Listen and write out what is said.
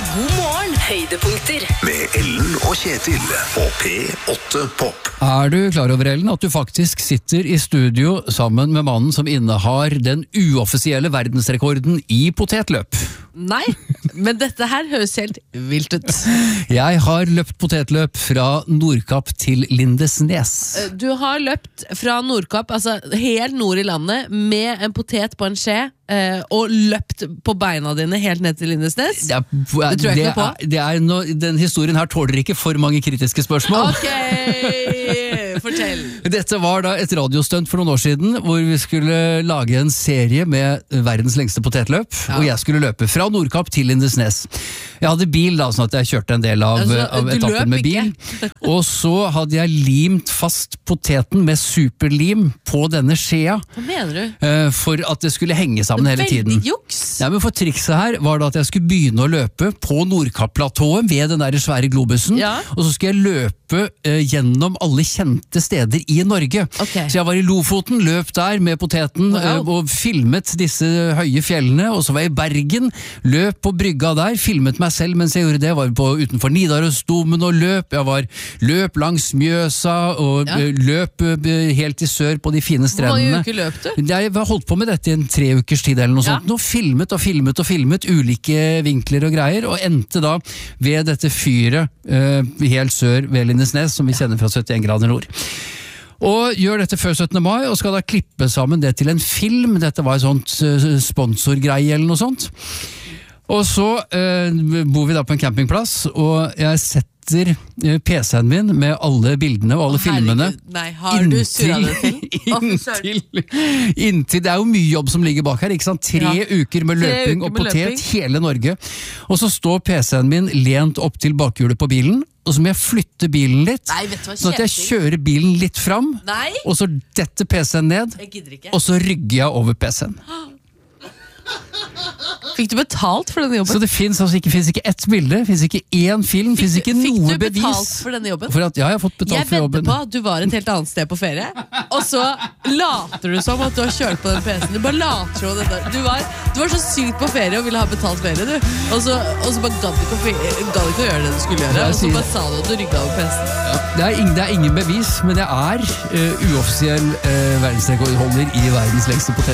God morgen. Høydepunkter. Med Ellen og Kjetil på P8 Pop. Er du klar over, Ellen, at du faktisk sitter i studio sammen med mannen som innehar den uoffisielle verdensrekorden i potetløp? Nei, men dette her høres helt vilt ut. Jeg har løpt potetløp fra Nordkapp til Lindesnes. Du har løpt fra Nordkapp, altså helt nord i landet, med en potet på en skje, og løpt på beina dine helt ned til Lindesnes. Det tror jeg ikke på. Den historien her tåler ikke for mange kritiske spørsmål. Ok, fortell. Dette var da et radiostunt for noen år siden, hvor vi skulle lage en serie med verdens lengste potetløp, og jeg skulle løpe fra Nordkapp til Lindesnes. Jeg hadde bil da, sånn at jeg kjørte en del av etappen med bil. Og så hadde jeg limt fast poteten med superlim på denne skjea. Hva mener du? For at det skulle henge sammen hele tiden. Veldig juks. Ja, men for trikset her var det at jeg skulle begynne å løpe på Nordkapp-platået ved den der svære globusen, og så skulle jeg løpe gjennom alle kjente steder i Norge. Okay. Så jeg var i Lofoten, løp der med poteten og filmet disse høye fjellene, og så var jeg i Bergen, løp på brygga der, filmet meg selv mens jeg gjorde det, jeg var utenfor Nidarosdomen og løp langs Mjøsa og løp helt i sør på de fine strendene. Hvor mange uker løp du? Jeg holdt på med dette i en 3 ukers tid eller noe sånt, og filmet ulike vinkler og greier, og endte da ved dette fyret helt sør ved Lindesnes, som vi kjenner fra 71 grader nord. Og gjør dette før 17. mai, og skal da klippe sammen det til en film. Dette var et sånt sponsorgreie eller noe sånt. Og så bor vi da på en campingplass, og jeg setter PC-en min med alle bildene og alle filmene inntil det er jo mye jobb som ligger bak her, ikke sant? 3 uker med løping og potet, hele Norge. Og så står PC-en min lent opp til bakhjulet på bilen, og så må jeg flytte bilen litt, sånn at jeg kjører bilen litt fram, og så detter PC-en ned, og så rygger jeg over PC-en. Fikk du betalt for denne jobben? Så det finnes ikke ett bilde, det finnes ikke én film, det finnes ikke noe bevis. Fikk du betalt for denne jobben? Ja, jeg har fått betalt for jobben. Jeg vedder på at du var et helt annet sted på ferie, og så later du som at du har kjørt på den PC-en. Du bare later som dette. Du var så sykt på ferie og ville ha betalt ferie, du. Og så bare gadd ikke å gjøre det du skulle gjøre, og så bare sa du at du rygget over PC-en. Ja, det er ingen bevis, men jeg er uoffisiell verdensrekordholder i verdens lengste potet.